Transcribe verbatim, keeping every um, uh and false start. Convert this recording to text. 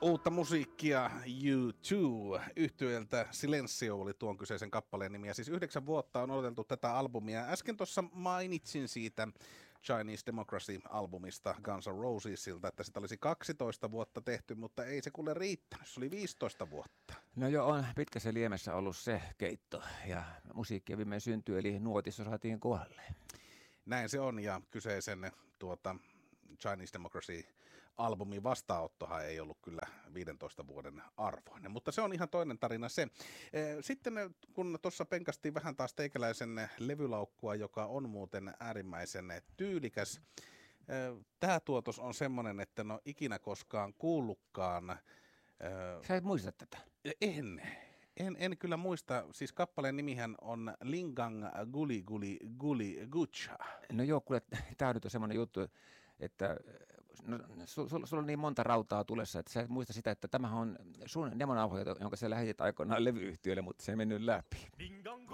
Uutta musiikkia U two yhtyeeltä Silencio oli tuon kyseisen kappaleen nimi. Ja siis yhdeksän vuotta on odoteltu tätä albumia. Äsken tuossa mainitsin siitä Chinese Democracy-albumista Guns N' Rosesilta, että sitä olisi kaksitoista vuotta tehty, mutta ei se kuule riittänyt. Se oli viisitoista vuotta. No jo on pitkässä liemessä ollut se keitto ja musiikkia viimein syntyi, eli nuotissa saatiin kohdalleen. Näin se on, ja kyseisen tuota Chinese Democracy-albumin vastaanottohan ei ollut kyllä viidentoista vuoden arvoinen, mutta se on ihan toinen tarina se. Sitten kun tuossa penkastiin vähän taas teikäläisen levylaukkua, joka on muuten äärimmäisen tyylikäs. Tämä tuotos on semmoinen, että en ole ikinä koskaan kuullutkaan. Sä et muista tätä? En. En, en kyllä muista, siis kappaleen nimihän on Lingang Guli Guli Guli Gucha. No joo, kuule, tämä nyt on semmoinen juttu, että no, sulla sul, sul on niin monta rautaa tulessa, että sä et muista sitä, että tämähän on sun demonauhoja, jonka sä lähetit aikoinaan levyyhtiölle, mutta se ei mennyt läpi.